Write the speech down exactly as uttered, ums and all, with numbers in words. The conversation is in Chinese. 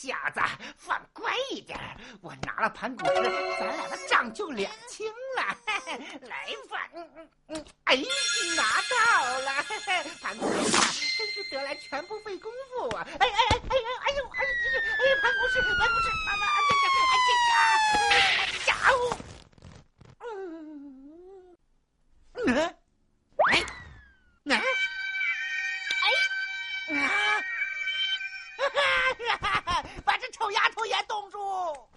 小子，放乖一点，我拿了盘古石，咱俩的账就两清了。来吧，嗯嗯嗯，哎，拿到了，盘古石真是得来全不费功夫啊！哎哎哎，